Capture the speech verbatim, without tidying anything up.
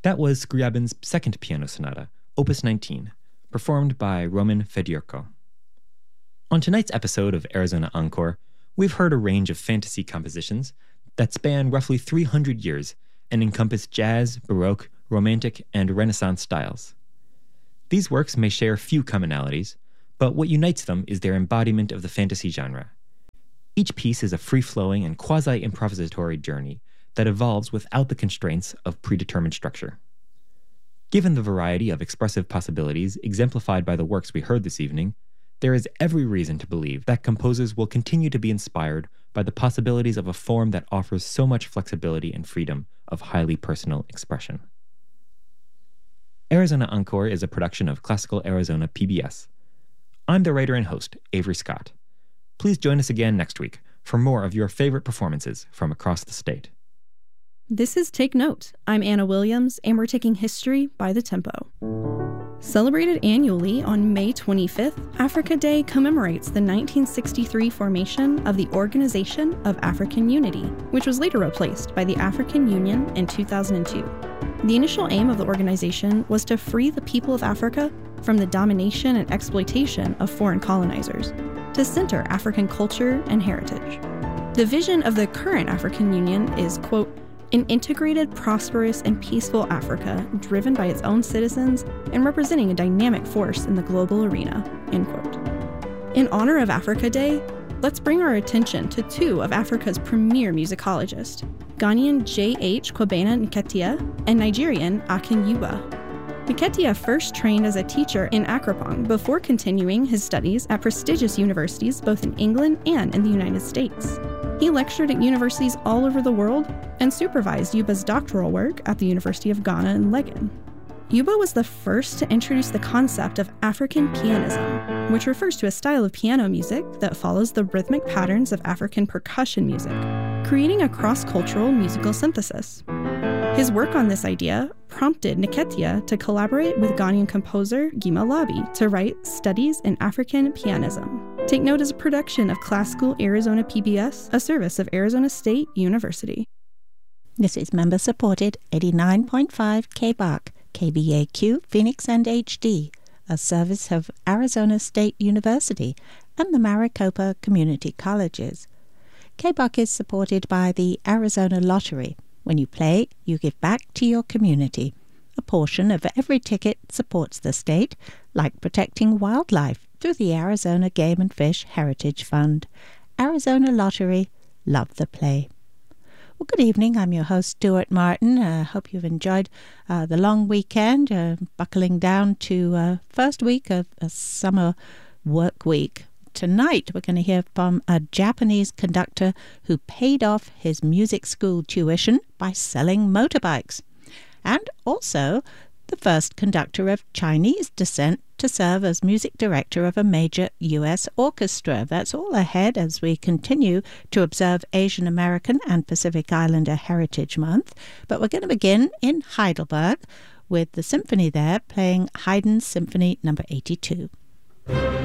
That was Scriabin's second piano sonata, Opus nineteen, performed by Roman Federico. On tonight's episode of Arizona Encore, we've heard a range of fantasy compositions that span roughly three hundred years and encompass jazz, Baroque, Romantic, and Renaissance styles. These works may share few commonalities, but what unites them is their embodiment of the fantasy genre. Each piece is a free-flowing and quasi-improvisatory journey that evolves without the constraints of predetermined structure. Given the variety of expressive possibilities exemplified by the works we heard this evening, there is every reason to believe that composers will continue to be inspired by the possibilities of a form that offers so much flexibility and freedom of highly personal expression. Arizona Encore is a production of Classical Arizona P B S. I'm the writer and host, Avery Scott. Please join us again next week for more of your favorite performances from across the state. This is Take Note. I'm Anna Williams, and we're taking history by the tempo. Celebrated annually on May twenty-fifth, Africa Day commemorates the nineteen sixty-three formation of the Organization of African Unity, which was later replaced by the African Union in two thousand two. The initial aim of the organization was to free the people of Africa from the domination and exploitation of foreign colonizers, to center African culture and heritage. The vision of the current African Union is, quote, an integrated, prosperous, and peaceful Africa driven by its own citizens and representing a dynamic force in the global arena, end quote. In honor of Africa Day, let's bring our attention to two of Africa's premier musicologists, Ghanaian J H Kwabena Nketia and Nigerian Akin Yuba. Nketia first trained as a teacher in Akropong before continuing his studies at prestigious universities both in England and in the United States. He lectured at universities all over the world and supervised Yuba's doctoral work at the University of Ghana in Legon. Yuba was the first to introduce the concept of African pianism, which refers to a style of piano music that follows the rhythmic patterns of African percussion music, creating a cross-cultural musical synthesis. His work on this idea prompted Nketia to collaborate with Ghanaian composer Gima Labi to write Studies in African Pianism. Take Note is a production of Classical Arizona P B S, a service of Arizona State University. This is member-supported eighty-nine point five K B A C, K B A Q, Phoenix and H D, a service of Arizona State University and the Maricopa Community Colleges. K B A C is supported by the Arizona Lottery. When you play, you give back to your community. A portion of every ticket supports the state, like protecting wildlife through the Arizona Game and Fish Heritage Fund. Arizona Lottery, love the play. Well, good evening. I'm your host, Stuart Martin. I uh, hope you've enjoyed uh, the long weekend, uh, buckling down to uh, first week of a summer work week. Tonight, we're going to hear from a Japanese conductor who paid off his music school tuition by selling motorbikes, and also the first conductor of Chinese descent to serve as music director of a major U S orchestra. That's all ahead as we continue to observe Asian American and Pacific Islander Heritage Month. But we're going to begin in Heidelberg with the symphony there playing Haydn's Symphony number eighty-two.